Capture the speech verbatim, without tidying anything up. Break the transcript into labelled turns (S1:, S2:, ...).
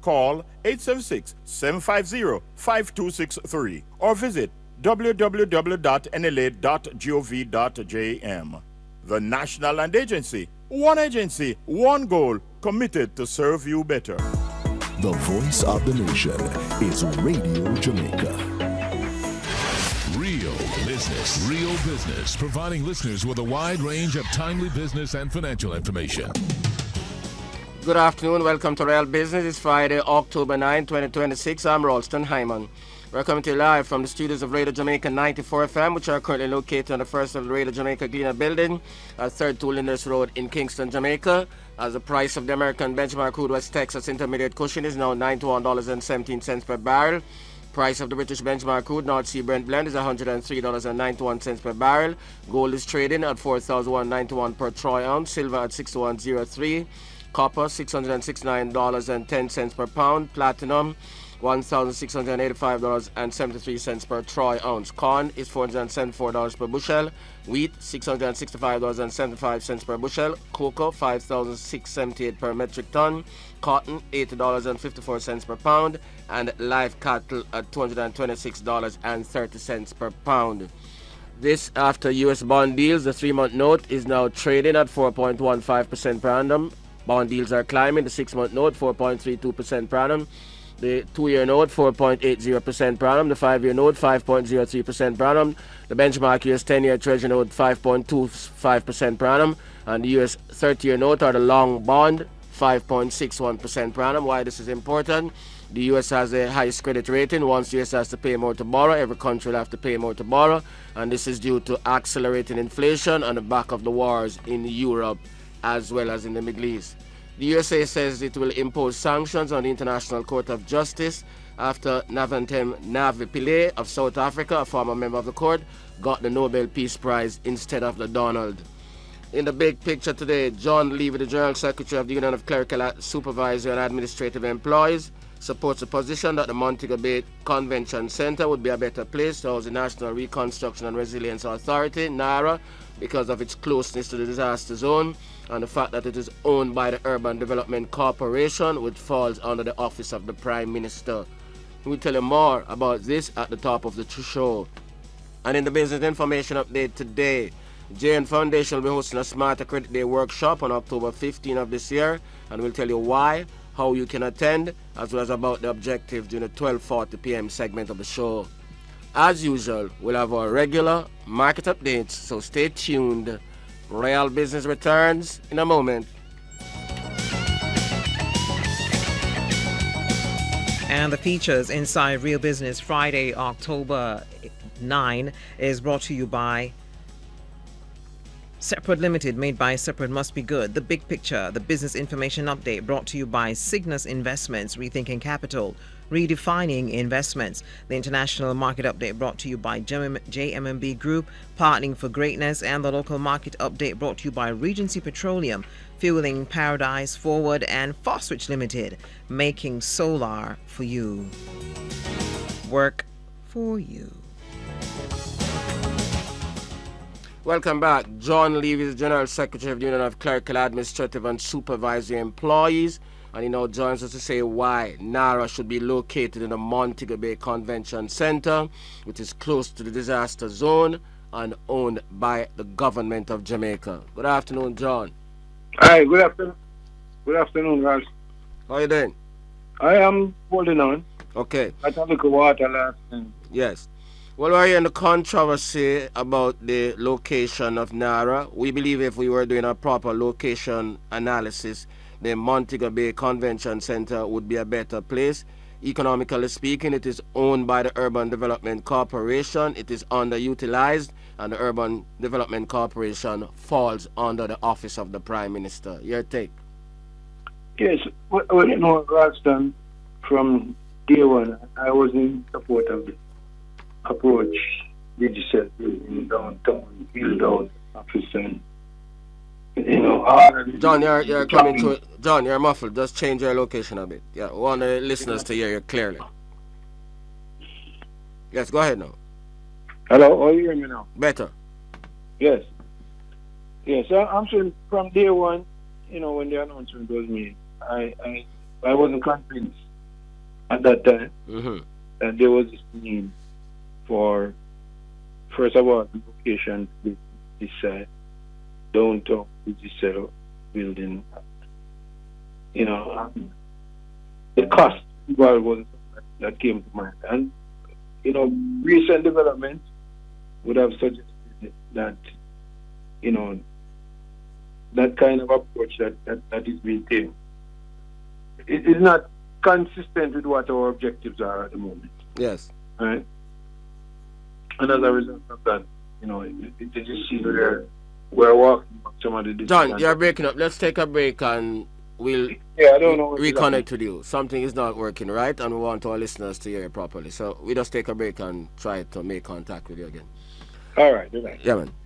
S1: Call eight seven six, seven five zero, five two six three or visit w w w dot n l a dot gov dot j m. The National Land Agency, one agency, one goal, committed to serve you better.
S2: The voice of the nation is Radio Jamaica.
S3: Real business, real business, providing listeners with a wide range of timely business and financial information.
S4: Good afternoon, welcome to Real Business. It's Friday, October ninth, twenty twenty-six. I'm Ralston Hyman. We're coming to you live from the studios of Radio Jamaica ninety-four F M, which are currently located on the first of the Radio Jamaica Gleaner building at third to Linders Road in Kingston, Jamaica. As the price of the American benchmark crude West Texas Intermediate cushion is now ninety-one dollars and seventeen cents per barrel. Price of the British benchmark crude North Sea Brent blend is one hundred three dollars and ninety-one cents per barrel. Gold is trading at four thousand one hundred ninety-one per troy ounce. Silver at sixty-one oh three. Copper six hundred sixty-nine dollars and ten cents per pound. Platinum one thousand six hundred eighty-five dollars and seventy-three cents per troy ounce. Corn is four hundred seventy-four dollars per bushel. Wheat six hundred sixty-five dollars and seventy-five cents per bushel. Cocoa five thousand six hundred seventy-eight dollars per metric ton. Cotton eighty dollars and fifty-four cents per pound. And live cattle at two hundred twenty-six dollars and thirty cents per pound. This after U S bond deals. The three-month note is now trading at four point one five percent per annum. Bond deals are climbing. The six-month note four point three two percent per annum. The two-year note four point eight zero percent per annum. The five-year note five point zero three percent per annum. The benchmark U S ten-year Treasury note five point two five percent per annum. And the U S thirty-year note, or the long bond, five point six one percent per annum. Why this is important? The U S has the highest credit rating. Once the U S has to pay more to borrow, every country will have to pay more to borrow. And this is due to accelerating inflation on the back of the wars in Europe as well as in the Middle East. The U S A says it will impose sanctions on the International Court of Justice after Navantem Navi-Pillay of South Africa, a former member of the court, got the Nobel Peace Prize instead of the Donald. In the big picture today, John Levy, the General Secretary of the Union of Clerical Supervisory and Administrative Employees, supports the position that the Montego Bay Convention Center would be a better place to house the National Reconstruction and Resilience Authority, NARA, because of its closeness to the disaster zone and the fact that it is owned by the Urban Development Corporation, which falls under the office of the Prime Minister. We'll tell you more about this at the top of the show. And in the business information update today, J N Foundation will be hosting a Smarter Credit Day workshop on October fifteenth of this year, and we'll tell you why, how you can attend, as well as about the objective during the twelve forty p.m. segment of the show. As usual, we'll have our regular market updates, so stay tuned. Real Business returns in a moment.
S5: And the features inside Real Business Friday, October ninth is brought to you by Separate Limited, made by Separate Must Be Good. The Big Picture, the business information update brought to you by Cygnus Investments, Rethinking Capital, Redefining Investments. The international market update brought to you by J M M B Group, Partnering for Greatness, and the local market update brought to you by Regency Petroleum, Fueling Paradise Forward, and Foswich Limited, making solar for you. Work for you.
S4: Welcome back. John Levy is General Secretary of the Union of Clerical Administrative and Supervisory Employees, and he now joins us to say why NARA should be located in the Montego Bay Convention Center, which is close to the disaster zone and owned by the government of Jamaica. Good afternoon, John.
S6: Hi, good afternoon. Good afternoon, guys.
S4: How are you doing?
S6: I am holding on.
S4: Okay.
S6: I took a water last time.
S4: Yes. Well, we're hearing the controversy about the location of NARA. We believe if we were doing a proper location analysis, the Montego Bay Convention Center would be a better place. Economically speaking, it is owned by the Urban Development Corporation. It is underutilized, and the Urban Development Corporation falls under the office of the Prime Minister. Your take?
S6: Yes. Well, well you know, Ralston, from day one, I was in support of the approach digital in downtown, build out office, and you know, all
S4: John, you're you're coming to John, you're muffled. Just change your location a bit. Yeah, we want the listeners to hear you clearly. Yes, go ahead now.
S6: Hello, are you hearing me now?
S4: Better.
S6: Yes. Yes, I, I'm saying from day one, you know, when the announcement was made, I, I, I wasn't convinced at that time.
S4: Mm-hmm.
S6: And there was this need for, first of all, the location to this side, downtown, this cell building. You know, um, the cost involved was something that came to mind. And, you know, recent developments would have suggested that, you know, that kind of approach that, that, that is being taken, it is not consistent with what our objectives are at the moment.
S4: Yes.
S6: Right? And as a result of that, you know, it, it, it just seems we're, we're walking up some of the
S4: John, you're breaking up. Let's take a break and we'll
S6: yeah, I don't know
S4: reconnect with you. Something is not working right, and we want our listeners to hear it properly. So we just take a break and try to make contact with you again.
S6: All right, good night.
S4: Yeah, man.